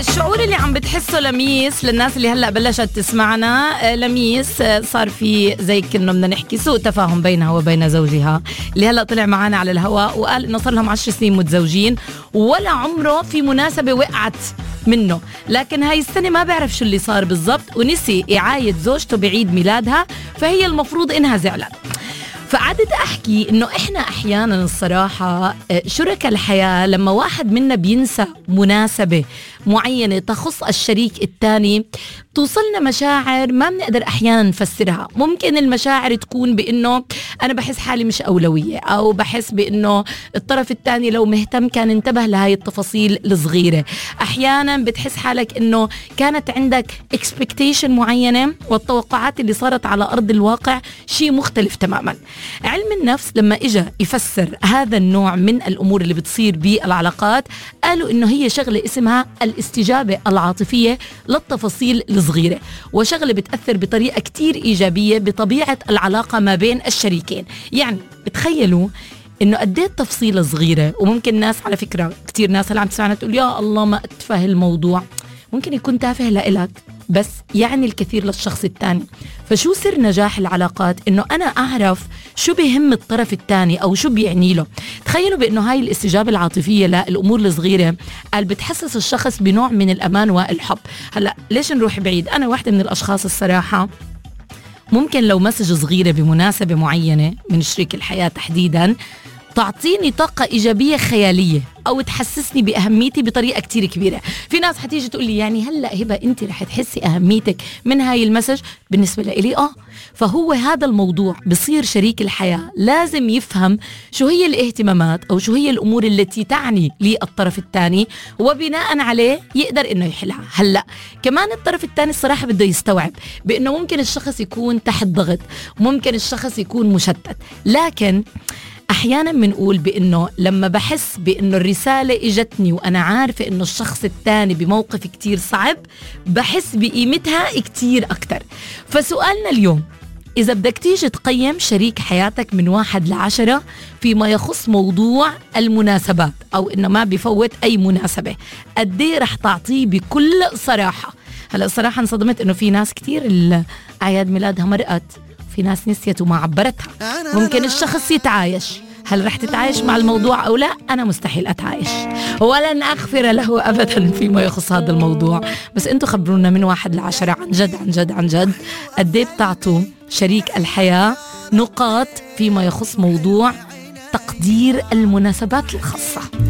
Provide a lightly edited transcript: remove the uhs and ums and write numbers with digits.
الشعور اللي عم بتحسه لميس للناس اللي هلأ بلشت تسمعنا، لميس صار في زي كنا بدنا نحكي سوء تفاهم بينها وبين زوجها اللي هلأ طلع معنا على الهواء وقال إنه صار لهم 10 سنين متزوجين ولا عمره في مناسبة وقعت منه، لكن هاي السنة ما بعرف شو اللي صار بالضبط ونسي إعاية زوجته بعيد ميلادها، فهي المفروض إنها زعلت. فقعدت أحكي إنه إحنا أحيانا الصراحة شركاء الحياة لما واحد منا بينسى مناسبة معينة تخص الشريك الثاني توصلنا مشاعر ما بنقدر أحيانا نفسرها. ممكن المشاعر تكون بإنه أنا بحس حالي مش أولوية، أو بحس بإنه الطرف الثاني لو مهتم كان انتبه لهاي التفاصيل الصغيرة. أحيانا بتحس حالك إنه كانت عندك expectation معينة والتوقعات اللي صارت على أرض الواقع شيء مختلف تماما. علم النفس لما إجا يفسر هذا النوع من الأمور اللي بتصير بالعلاقات قالوا إنه هي شغلة اسمها الاستجابة العاطفية للتفاصيل الصغيرة، وشغلة بتأثر بطريقة كتير إيجابية بطبيعة العلاقة ما بين الشريكين. يعني بتخيلوا إنه قديت تفصيلة صغيرة، وممكن ناس على فكرة كتير ناس اللي عم تسمعنا تقول يا الله ما أتفه الموضوع، ممكن يكون تافه لإلك بس يعني الكثير للشخص الثاني. فشو سر نجاح العلاقات؟ إنه أنا أعرف شو بيهم الطرف الثاني أو شو بيعني له. تخيلوا بإنه هاي الاستجابة العاطفية للأمور الصغيرة قال بتحسس الشخص بنوع من الأمان والحب. هلأ ليش نروح بعيد؟ أنا واحدة من الأشخاص الصراحة ممكن لو مسج صغيرة بمناسبة معينة من شريك الحياة تحديداً تعطيني طاقة إيجابية خيالية أو تحسسني بأهميتي بطريقة كتير كبيرة. في ناس حتيجي تقول لي يعني هلأ هبة أنت رح تحسي أهميتك من هاي المسج؟ بالنسبة لي فهو هذا الموضوع بصير شريك الحياة لازم يفهم شو هي الاهتمامات أو شو هي الأمور التي تعني للطرف الثاني، وبناء عليه يقدر إنه يحلها. هلأ كمان الطرف الثاني الصراحة بده يستوعب بأنه ممكن الشخص يكون تحت ضغط، ممكن الشخص يكون مشتت، لكن أحيانا بنقول بأنه لما بحس بأنه الرسالة إجتني وأنا عارفة أنه الشخص الثاني بموقف كتير صعب بحس بقيمتها كتير أكتر. فسؤالنا اليوم، إذا بدك تيجي تقيم شريك حياتك من 1 ل10 فيما يخص موضوع المناسبات أو إنه ما بيفوت أي مناسبة، قديه رح تعطيه بكل صراحة؟ هلأ الصراحة انصدمت إنه في ناس كتير أعياد ميلادها مرقت، في ناس نسيت وما عبرتها. ممكن الشخص يتعايش، هل رح تتعايش مع الموضوع أو لا؟ أنا مستحيل أتعايش ولن أغفر له أبدا فيما يخص هذا الموضوع. بس أنتوا خبرونا من 1 ل10 عن جد عن جد عن جد قديه بتعطوا شريك الحياة نقاط فيما يخص موضوع تقدير المناسبات الخاصة.